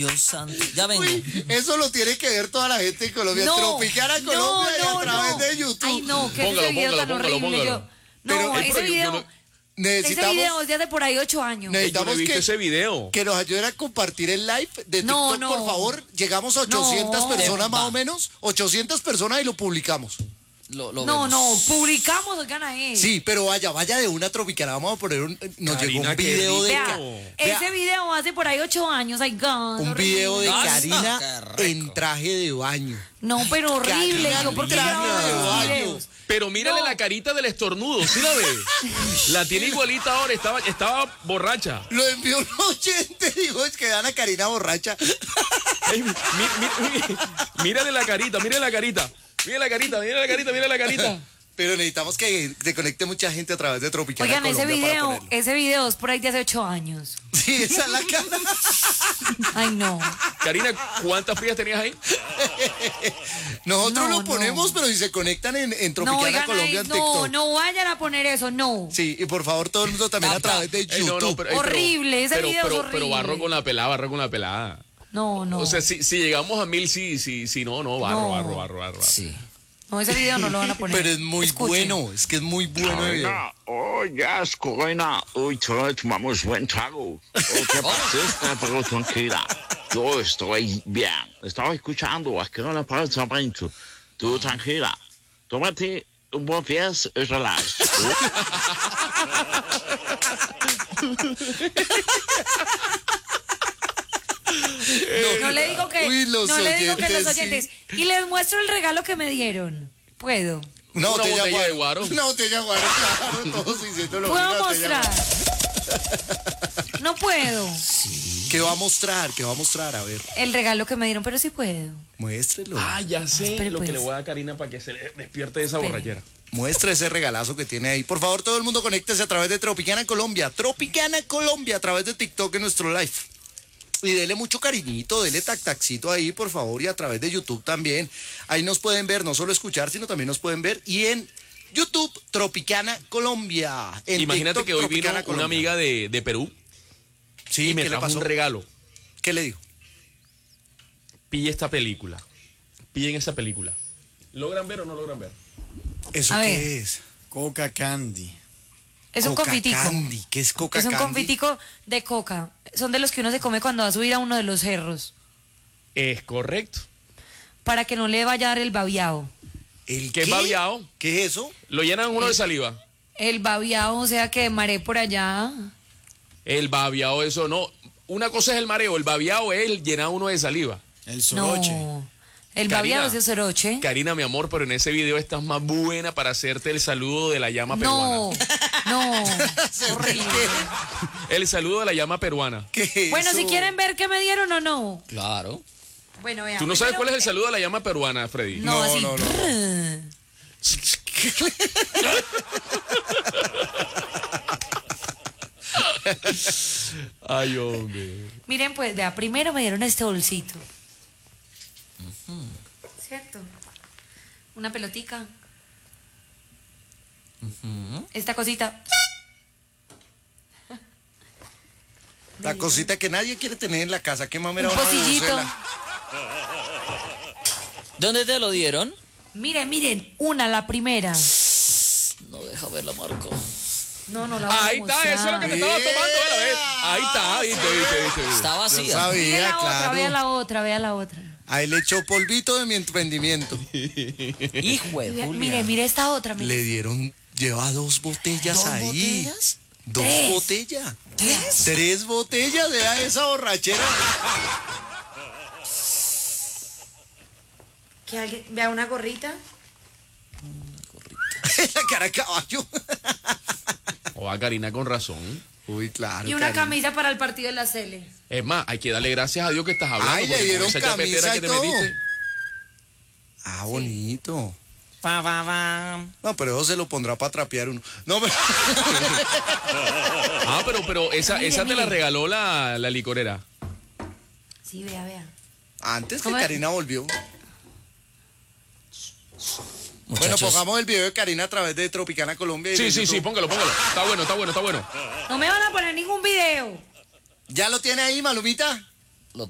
Dios santo, ya vengo. Uy, eso lo tiene que ver toda la gente en Colombia. Tropicana Colombia y a través de YouTube. Ay, no, que Póngalo, ese video tan póngalo, horrible. póngalo. No, Pero- ese video... Ese video es de hace por ahí 8 años. Yo no he Necesitamos visto ese video. que nos ayuden a compartir el live de No, TikTok, no. por favor. Llegamos a 800 No. personas más Va. o menos. 800 personas y lo publicamos. Lo No, vemos. publicamos, oigan ahí. Sí, pero vaya de una Tropicana. Vamos a poner nos Karina, llegó un qué video de... Vea, Vea, ese video hace por ahí 8 años. Ay, God, un horrible. video de Ah, Karina qué rico. en traje de baño. No, pero horrible. Karina, Yo, ¿por qué Karina grabo de esos baño. videos? Pero mírale No. la carita del estornudo, ¿sí la ve? La tiene igualita ahora, estaba borracha. Lo envió un oyente, dijo, es que dan a Karina borracha. Ey, mírale la carita, mírale la carita. Mira la carita, mira la carita, mira la carita. Pero necesitamos que se conecte mucha gente a través de Tropicana Oigan, Colombia ese video es por ahí de hace 8 años. Sí, esa es la cara. Ay, no. Karina, ¿cuántas frías tenías ahí? Nosotros No, lo ponemos, pero si se conectan en No, Tropicana oigan, Colombia ahí, en no, TikTok. no vayan a poner eso, no. Sí, y por favor todo el mundo también a través de Ey, YouTube. no, pero- Horrible, ese video es horrible. Pero barro con la pelada, barro con la pelada. No, no. O sea, si llegamos a 1000, sí, no, barro. Sí. No, ese video no lo van a poner. Pero es muy Escuchen. bueno, es que es muy bueno el video. Corina, oigas, Corina, hoy tomamos buen trago. ¿Qué pasa? Pero tranquila, yo estoy bien. Estaba escuchando aquí en el apartamento. Tú tranquila, tómate un buen fies y relax. No le digo que, Uy, los no le digo que los oyentes, sí. oyentes. Y les muestro el regalo que me dieron. Puedo. Una botella de guaro. Una botella de guaro, claro, todos diciendo lo ¿Puedo mismo, botella de mostrar? No puedo. guaro. ¿Qué va a mostrar? ¿Qué va a mostrar? A ver, El regalo que me dieron, pero sí puedo. muéstrelo. Ah, ya sé Espere, lo que pues. le voy a dar a Karina para que se le despierte de esa borrachera. Muestre ese regalazo que tiene ahí. Por favor, todo el mundo conéctese a través de Tropicana Colombia. Tropicana Colombia a través de TikTok en nuestro live. Y dele mucho cariñito, dele tac-tacito ahí, por favor, y a través de YouTube también. Ahí nos pueden ver, no solo escuchar, sino también nos pueden ver. Y en YouTube, Tropicana Colombia. En Imagínate TikTok, que hoy vino Tropicana una Colombia. amiga de Perú Sí, y me ¿qué le trajo pasó? un regalo. ¿Qué le dijo? Pille esta película. Pillen esa película. ¿Logran ver o no logran ver? ¿Eso A qué ver. es? Coca Candy. Es un Coca confitico. Candy. ¿Qué es Coca Es un Candy? confitico de coca. Son de los que uno se come cuando va a subir a uno de los cerros. Es correcto. Para que no le vaya a dar el babiao. ¿El ¿Qué es babiao? ¿Qué es eso? Lo llenan uno de saliva. El babiao, o sea que maré por allá. El babiao, eso no. Una cosa es el mareo, el babiao es el llenar uno de saliva. El soroche. No. El Karina. babiao es de soroche. Karina, mi amor, pero en ese video estás más buena para hacerte el saludo de la llama peruana. No, horrible. El saludo de la llama peruana. ¿Qué es Bueno, eso? si quieren ver qué me dieron o no. Claro. Bueno, vean. ¿Tú no sabes primero- cuál es el saludo de la llama peruana, Freddy? No, No, así. no, no. Ay, hombre. Miren, pues, vea, primero me dieron este bolsito. ¿Cierto? Una pelotica. Esta cosita. La cosita que nadie quiere tener en la casa. ¿Qué mamera Un una pocillito. bubucela? ¿Dónde te lo dieron? Miren, la primera. No deja ver la marca. No, la voy a Ahí está, eso es lo que te mostrar. estaba tomando a la vez. Ahí está, viste. Está Yo vacía. Mire sabía, la otra, claro. vea la otra. Ahí le echó polvito de mi emprendimiento. Hijo de Julia. Mire esta otra. Mire. Le dieron, lleva 2 botellas ¿Dos ahí. botellas? 2 Tres. botellas. 3 botellas de esa borrachera. Que alguien vea una gorrita. La cara de caballo. O a Karina con razón. Uy, claro. Y una Karina. camisa para el partido de la Cele. Es más, hay que darle gracias a Dios que estás hablando. Ay, le porque con dieron esa chapetera camisa que y te todo. metiste. Ah, bonito. Pa, pa, pa. No, pero eso se lo pondrá para trapear uno. No, pero... Ah, pero esa te la mire. regaló la licorera. Sí, vea. Antes que ¿Cómo es? Karina volvió. Bueno, Muchachos, pongamos el video de Karina a través de Tropicana Colombia. y de Sí, YouTube. póngalo. Está bueno. No me van a poner ningún video. ¿Ya lo tiene ahí, Malumita?